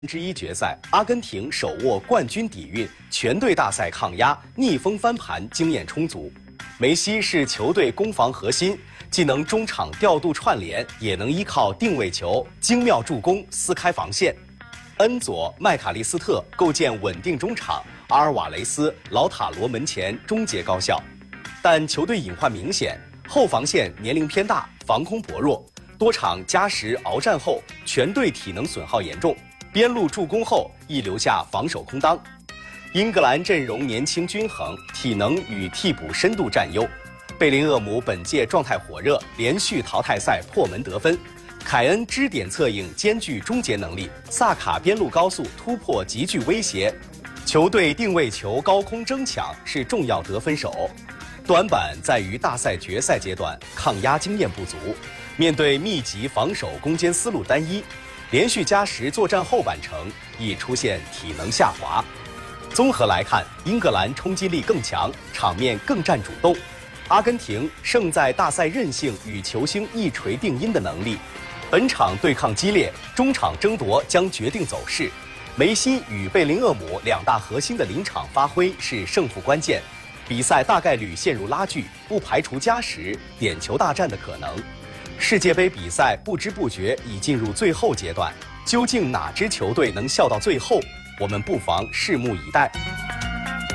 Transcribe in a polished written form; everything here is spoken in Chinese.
之一决赛，阿根廷手握冠军底蕴，全队大赛抗压、逆风翻盘经验充足。梅西是球队攻防核心，既能中场调度串联，也能依靠定位球、精妙助攻撕开防线。恩佐、麦卡利斯特构建稳定中场，阿尔瓦雷斯、劳塔罗门前终结高效。但球队隐患明显，后防线年龄偏大，防空薄弱，多场加时鏖战后，全队体能损耗严重。边路助攻后，亦留下防守空当。英格兰阵容年轻均衡，体能与替补深度占优。贝林厄姆本届状态火热，连续淘汰赛破门得分。凯恩支点策应，兼具终结能力。萨卡边路高速突破极具威胁。球队定位球高空争抢是重要得分手。短板在于大赛决赛阶段抗压经验不足，面对密集防守攻坚思路单一。连续加时作战后半程已出现体能下滑。综合来看，英格兰冲击力更强，场面更占主动；阿根廷胜在大赛韧性与球星一锤定音的能力。本场对抗激烈，中场争夺将决定走势。梅西与贝林厄姆两大核心的临场发挥是胜负关键。比赛大概率陷入拉锯，不排除加时、点球大战的可能。世界杯比赛不知不觉已进入最后阶段，究竟哪支球队能笑到最后？我们不妨拭目以待。